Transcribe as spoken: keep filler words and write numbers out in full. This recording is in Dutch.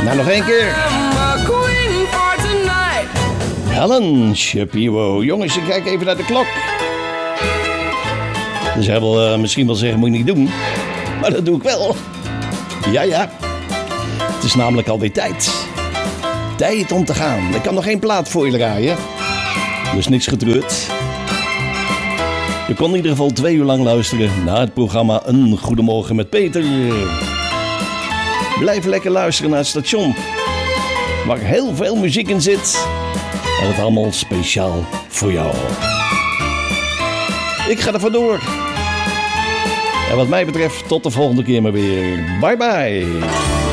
Nou, nog één keer. Helen Shapiro. Jongens, ik kijk even naar de klok. Dus hij wil uh, misschien wel zeggen, moet je niet doen. Maar dat doe ik wel. Ja, ja. Het is namelijk alweer tijd. Tijd om te gaan. Ik kan nog geen plaat voor je draaien. Dus niks getreurd. Je kon in ieder geval twee uur lang luisteren naar het programma Een Goedemorgen met Peter. Blijf lekker luisteren naar het station. Waar heel veel muziek in zit. En het allemaal speciaal voor jou. Ik ga er vandoor. En wat mij betreft tot de volgende keer maar weer. Bye bye.